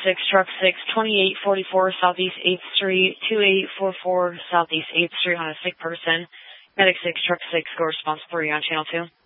6, Truck 6, 2844 Southeast 8th Street, 2844 Southeast 8th Street on a sick person. Medic 6, Truck 6, go response 3 on Channel 2.